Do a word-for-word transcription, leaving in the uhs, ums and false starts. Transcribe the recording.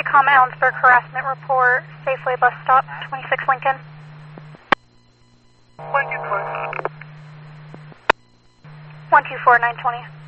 Com Allensburg harassment report, Safeway bus stop, twenty-six Lincoln. Lincoln, please. one two four nine twenty.